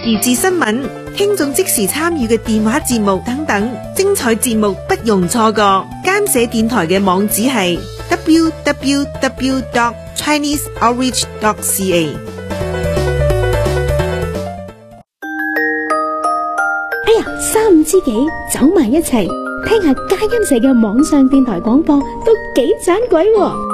時事新聞、聽眾即時參與嘅電話節目等等，精彩節目不容錯過。監寫電台嘅網址係 www.chineseoutreach.ca。 哎呀，三五知己走埋一齊，聽下佳音社嘅網上電台廣播都幾盞鬼喎。